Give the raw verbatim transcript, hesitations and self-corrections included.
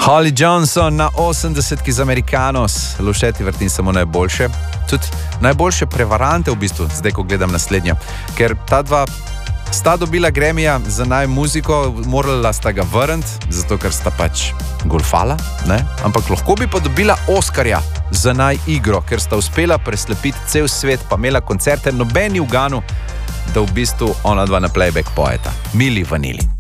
Holly Johnson na osemdesetki z Americanos, Lušeti vrtim samo najboljše, tudi najboljše prevarante v bistvu, zdaj ko gledam naslednjo, ker ta dva sta dobila Grammyja za naj muziko, morala sta ga vrniti, zato ker sta pač golfala, ne? Ampak lahko bi pa dobila Oskarja za naj igro, ker sta uspela preslepiti cel svet, pa imela koncerte, nobeni v Ganu, da v bistvu ona dva na playback poeta. Milli Vanilli.